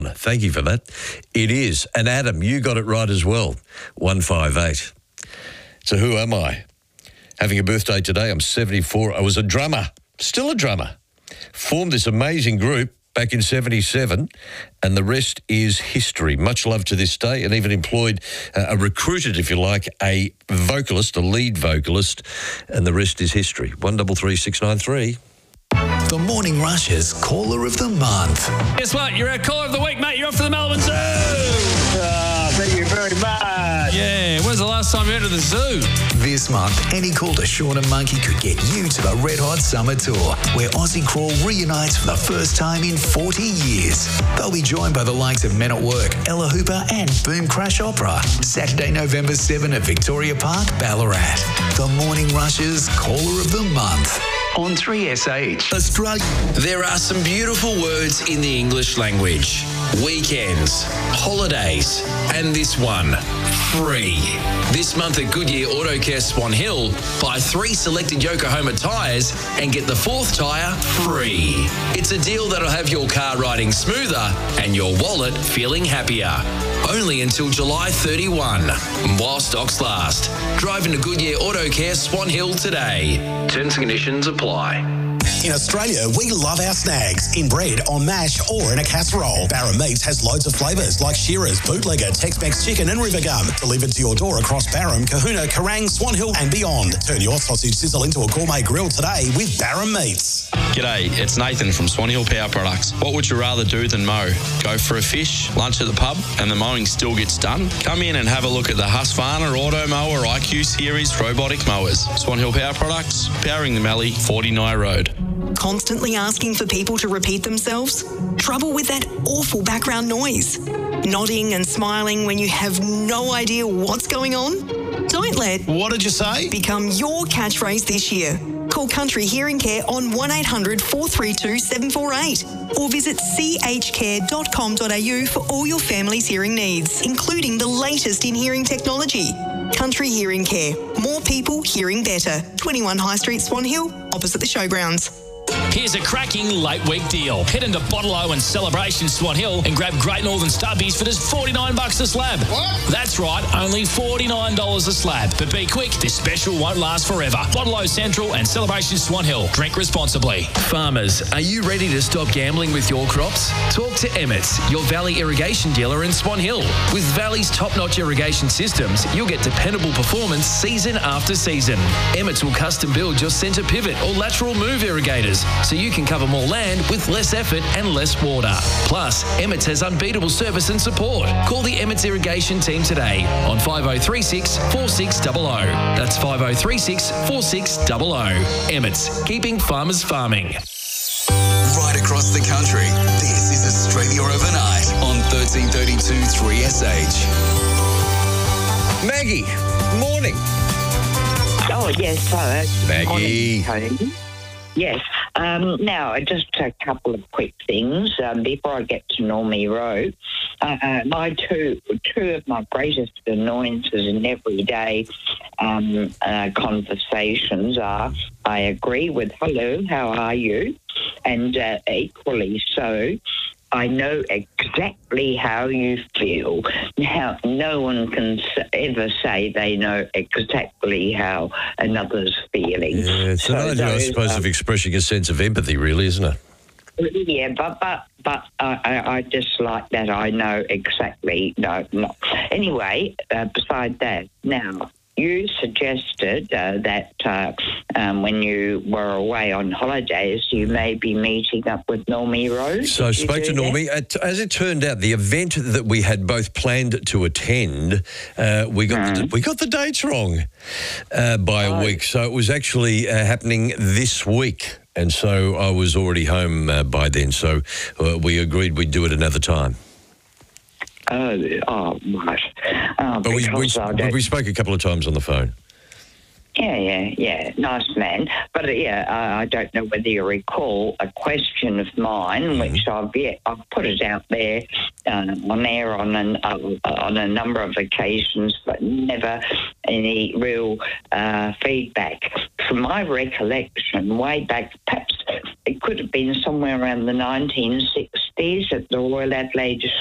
Thank you for that. It is. And Adam, you got it right as well. 158. So who am I? Having a birthday today. I'm 74. I was a drummer. Still a drummer. Formed this amazing group back in 77, and the rest is history. Much love to this day, and even employed, recruited, if you like, a vocalist, a lead vocalist, and the rest is history. 133693. The Morning Rush's Caller of the Month. Guess what? You're our Caller of the Week, mate. You're off to the Melbourne Zoo. Thank you very much. Yeah, when's the last time you went to the zoo? This month, Any Call to Sean and Monkey could get you to the Red Hot Summer Tour, where Aussie Crawl reunites for the first time in 40 years. They'll be joined by the likes of Men at Work, Ella Hooper and Boom Crash Opera. Saturday, November 7 at Victoria Park, Ballarat. The Morning Rush's Caller of the Month. On 3SH. Australia. There are some beautiful words in the English language. Weekends, holidays, and this one, free. This month at Goodyear Auto Care Swan Hill, buy 3 selected Yokohama tyres and get the 4th tyre free. It's a deal that'll have your car riding smoother and your wallet feeling happier. Only until July 31, while stocks last. Drive into Goodyear Auto Care Swan Hill today. Terms and conditions apply. In Australia, we love our snags in bread, on mash, or in a casserole. Barra Meats has loads of flavours like Shearer's, Bootlegger, Tex-Mex Chicken and River Gum. Delivered to your door across Barham, Kahuna, Kerrang, Swan Hill and beyond. Turn your sausage sizzle into a gourmet grill today with Barra Meats. G'day, it's Nathan from Swan Hill Power Products. What would you rather do than mow? Go for a fish, lunch at the pub, and the mowing still gets done? Come in and have a look at the Husqvarna Auto Mower IQ Series robotic mowers. Swan Hill Power Products, powering the Mallee, 49 Road. Constantly asking for people to repeat themselves? Trouble with that awful background noise? Nodding and smiling when you have no idea what's going on? Don't let What did you say? become your catchphrase this year. Call Country Hearing Care on 1800 432 748 or visit chcare.com.au for all your family's hearing needs, including the latest in hearing technology. Country Hearing Care. More people hearing better. 21 High Street, Swan Hill, opposite the showgrounds. Here's a cracking late week deal. Head into Bottle-O and Celebration Swan Hill and grab Great Northern Stubbies for just $49 a slab. What? That's right, only $49 a slab. But be quick, this special won't last forever. Bottle-O Central and Celebration Swan Hill. Drink responsibly. Farmers, are you ready to stop gambling with your crops? Talk to Emmett's, your Valley irrigation dealer in Swan Hill. With Valley's top-notch irrigation systems, you'll get dependable performance season after season. Emmett's will custom build your centre pivot or lateral move irrigators, so you can cover more land with less effort and less water. Plus, Emmett's has unbeatable service and support. Call the Emmett's Irrigation team today on 5036 4600. That's 5036 4600. Emmett's, keeping farmers farming. Right across the country, this is Australia Overnight on 1332 3SH. Maggie, morning. Oh, yes, so Maggie. morning, Tony. Yes. Now, just a couple of quick things before I get to Normie Rowe. My two of my greatest annoyances in everyday conversations are: I agree with "Hello, how are you?" and equally so, I know exactly how you feel. Now, no one can ever say they know exactly how another's feeling. Yeah, it's an idea, I suppose, of expressing a sense of empathy, really, isn't it? Yeah, but I just like that. I know exactly. No. Anyway, beside that, now, you suggested that when you were away on holidays, you may be meeting up with Normie Rowe. So I spoke to Normie. As it turned out, the event that we had both planned to attend, we got the dates wrong by a week. So it was actually happening this week. And so I was already home by then. So we agreed we'd do it another time. Right. But we spoke a couple of times on the phone. Yeah. Nice man. But I don't know whether you recall a question of mine, which I've put it out there on air on a number of occasions, but never any real feedback. From my recollection, way back, perhaps it could have been somewhere around the 1960s. 60s at the Royal Adelaide